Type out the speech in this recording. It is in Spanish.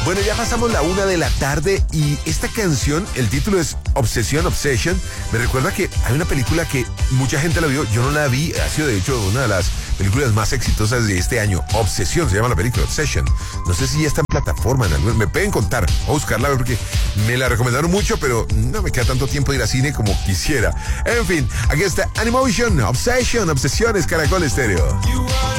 Bueno, ya pasamos la 1 de la tarde y esta canción, el título es Obsession. Me recuerda que hay una película que mucha gente la vio, yo no la vi, ha sido de hecho una de las películas más exitosas de este año. Obsesión se llama la película, Obsession. No sé si ya está en plataforma, me pueden contar, voy a buscarla porque me la recomendaron mucho, pero no me queda tanto tiempo de ir al cine como quisiera. En fin, aquí está Animotion, Obsession, Obsesiones, Caracol Estéreo.